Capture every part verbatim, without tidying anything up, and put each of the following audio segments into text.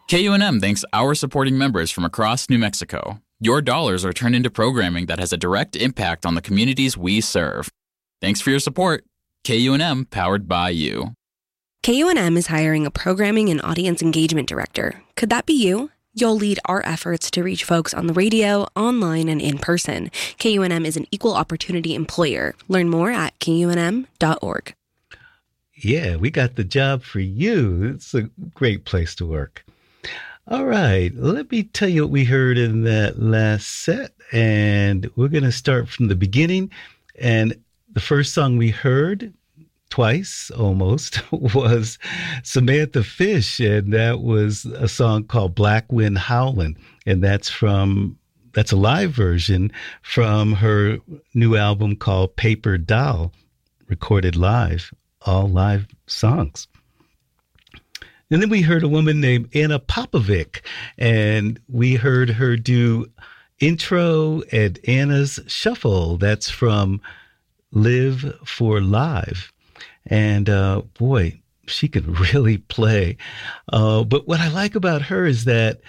K U N M thanks our supporting members from across New Mexico. Your dollars are turned into programming that has a direct impact on the communities we serve. Thanks for your support. K U N M, powered by you. K U N M is hiring a programming and audience engagement director. Could that be you? You'll lead our efforts to reach folks on the radio, online, and in person. K U N M is an equal opportunity employer. Learn more at K U N M dot org. Yeah, we got the job for you. It's a great place to work. All right, let me tell you what we heard in that last set. And we're going to start from the beginning. And the first song we heard, twice almost, was Samantha Fish. And that was a song called Black Wind Howlin'. And that's from, that's a live version from her new album called Paper Doll, recorded live, all live songs. And then we heard a woman named Anna Popovic, and we heard her do Intro and Anna's Shuffle. That's from Live for Live. And uh, boy, she can really play. Uh, but what I like about her is that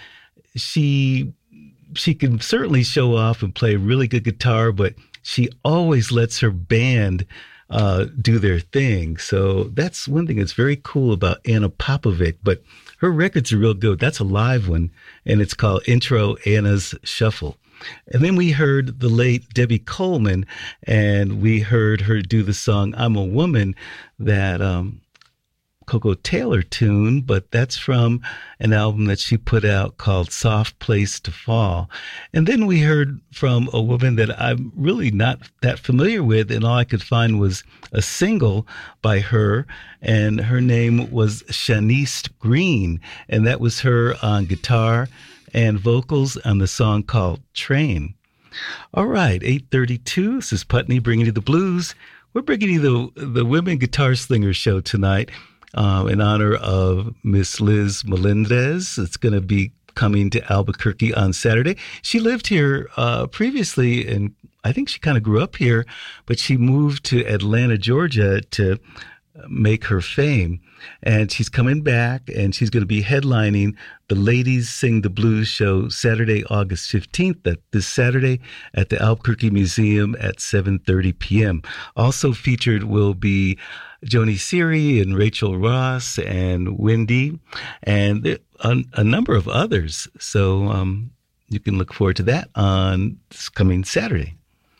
she she can certainly show off and play really good guitar, but she always lets her band Uh, do their thing. So that's one thing that's very cool about Anna Popovic, but her records are real good. That's a live one, and it's called Intro Anna's Shuffle. And then we heard the late Debbie Coleman, and we heard her do the song I'm a Woman, that um, Coco Taylor tune, but that's from an album that she put out called Soft Place to Fall. And then we heard from a woman that I'm really not that familiar with, and all I could find was a single by her, and her name was Shanice Green, and that was her on guitar and vocals on the song called Train. All right, eight thirty-two, this is Putney bringing you the blues. We're bringing you the, the Women Guitar Slinger show tonight. Um, in honor of Miss Liz Melendez. It's going to be coming to Albuquerque on Saturday. She lived here uh, previously, and I think she kind of grew up here, but she moved to Atlanta, Georgia to make her fame. And she's coming back, and she's going to be headlining the Ladies Sing the Blues show Saturday, August fifteenth, that this Saturday at the Albuquerque Museum at seven thirty p.m. Also featured will be Joni Siri and Rachel Ross and Wendy and a, a number of others. So um, you can look forward to that on this coming Saturday.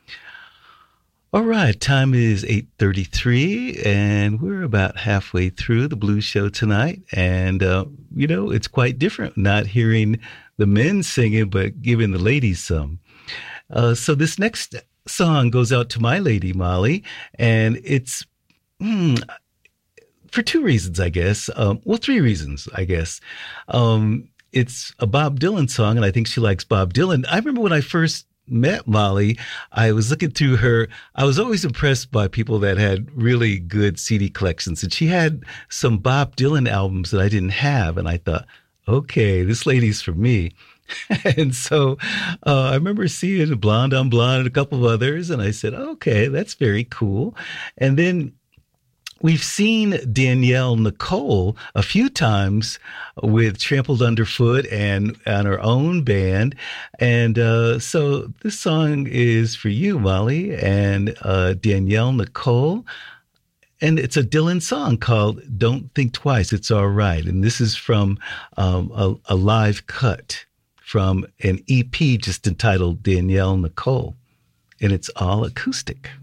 All right, time is eight thirty-three, and we're about halfway through the blues show tonight. And, uh, you know, it's quite different not hearing the men singing, but giving the ladies some. Uh, so this next song goes out to my lady, Molly, and it's hmm, for two reasons, I guess. Um, well, three reasons, I guess. Um, it's a Bob Dylan song, and I think she likes Bob Dylan. I remember when I first met Molly, I was looking through her. I was always impressed by people that had really good C D collections. And she had some Bob Dylan albums that I didn't have. And I thought, okay, this lady's for me. And so uh, I remember seeing Blonde on Blonde and a couple of others. And I said, okay, that's very cool. And then we've seen Danielle Nicole a few times with Trampled Underfoot and on her own band. And uh, so this song is for you, Molly, and uh, Danielle Nicole. And it's a Dylan song called Don't Think Twice, It's All Right. And this is from um, a, a live cut from an E P just entitled Danielle Nicole. And it's all acoustic.